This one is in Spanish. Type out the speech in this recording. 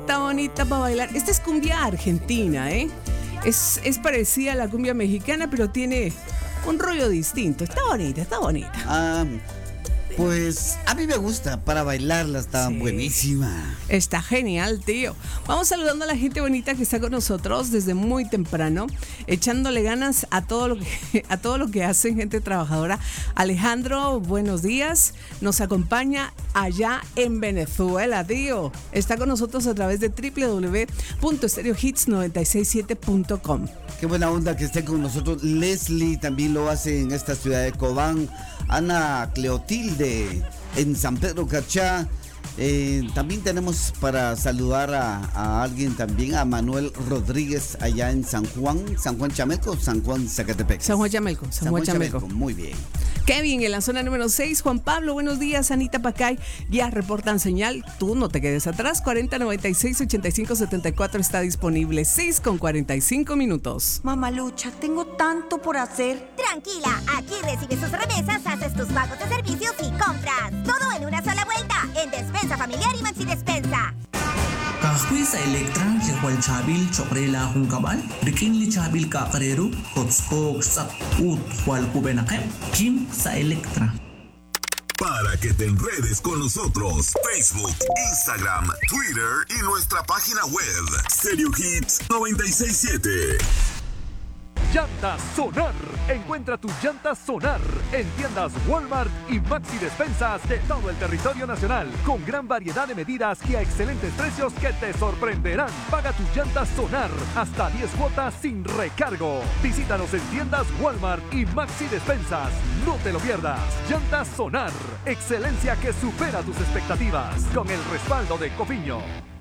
bonita, bonita para bailar. Esta es cumbia argentina, ¿eh? Es parecida a la cumbia mexicana, pero tiene un rollo distinto. Está bonita, está bonita. Pues a mí me gusta, para bailarla está buenísima. Está genial, tío. Vamos saludando a la gente bonita que está con nosotros desde muy temprano, echándole ganas a todo lo que hacen, gente trabajadora. Alejandro, buenos días. Nos acompaña allá en Venezuela, tío. Está con nosotros a través de www.stereohits967.com. Qué buena onda que esté con nosotros. Leslie también lo hace en esta ciudad de Cobán. Ana Cleotilde en San Pedro Cachá. También tenemos para saludar a alguien también, a Manuel Rodríguez allá en San Juan Chamelco, San Juan Zacatepec. San Juan Chamelco. Muy bien. Kevin en la zona número 6, Juan Pablo, buenos días, Anita Pacay, ya reportan señal, tú no te quedes atrás, 4096-8574 está disponible, 6:45. Mamalucha, tengo tanto por hacer. Tranquila, aquí recibes tus remesas, haces tus pagos de servicios y compras. Todo en una sola vuelta, en Despensa Familiar y Maxi Despensa. Kahwi sa Electra, Jekwal Chabil, Chokrela Hungkabal, Rikin Li Chabil Kakarero, Hotskog Sak Ut, Hual Kubenakem, Kim sa Electra. Para que te enredes con nosotros, Facebook, Instagram, Twitter y nuestra página web, Stereo Hits 967. Llantas Sonar. Encuentra tus llantas Sonar en tiendas Walmart y Maxi Despensas de todo el territorio nacional, con gran variedad de medidas y a excelentes precios que te sorprenderán. Paga tus llantas Sonar hasta 10 cuotas sin recargo. Visítanos en tiendas Walmart y Maxi Despensas. No te lo pierdas. Llantas Sonar. Excelencia que supera tus expectativas. Con el respaldo de Cofiño.